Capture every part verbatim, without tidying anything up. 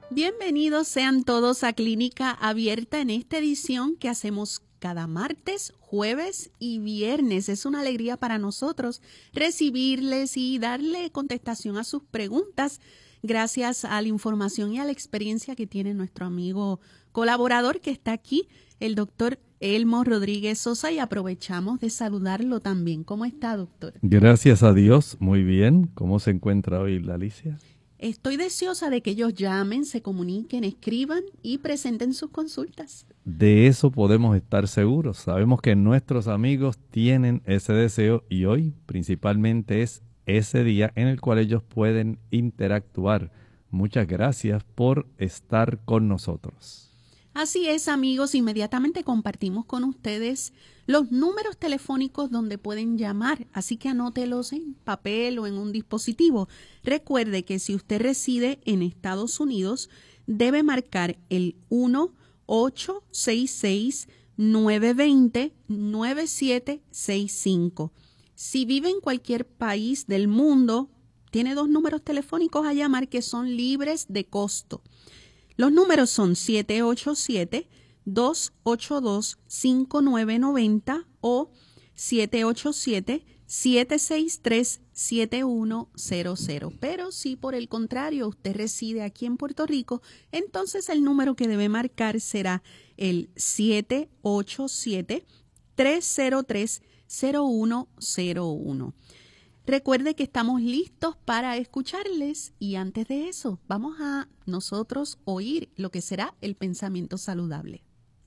Bienvenidos sean todos a Clínica Abierta en esta edición que hacemos cada martes, jueves y viernes. Es una alegría para nosotros recibirles y darle contestación a sus preguntas gracias a la información y a la experiencia que tiene nuestro amigo colaborador que está aquí, el doctor Elmo Rodríguez Sosa, y aprovechamos de saludarlo también. ¿Cómo está, doctor? Gracias a Dios, muy bien. ¿Cómo se encuentra hoy la Alicia? Estoy deseosa de que ellos llamen, se comuniquen, escriban y presenten sus consultas. De eso podemos estar seguros. Sabemos que nuestros amigos tienen ese deseo y hoy principalmente es ese día en el cual ellos pueden interactuar. Muchas gracias por estar con nosotros. Así es, amigos, inmediatamente compartimos con ustedes los números telefónicos donde pueden llamar, así que anótelos en papel o en un dispositivo. Recuerde que si usted reside en Estados Unidos, debe marcar el uno ocho seis seis, nueve dos cero, nueve siete seis cinco. Si vive en cualquier país del mundo, tiene dos números telefónicos a llamar que son libres de costo. Los números son siete ocho siete, dos ocho dos, cinco nueve nueve cero o siete ocho siete, siete seis tres, siete uno cero cero. Pero si por el contrario usted reside aquí en Puerto Rico, entonces el número que debe marcar será el siete ocho siete, tres cero tres, cero uno cero uno. Recuerde que estamos listos para escucharles y antes de eso vamos a nosotros oír lo que será el pensamiento saludable.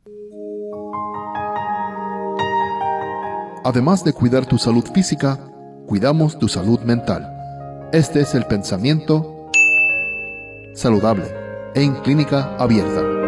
Además de cuidar tu salud física, cuidamos tu salud mental. Este es el pensamiento saludable en Clínica Abierta.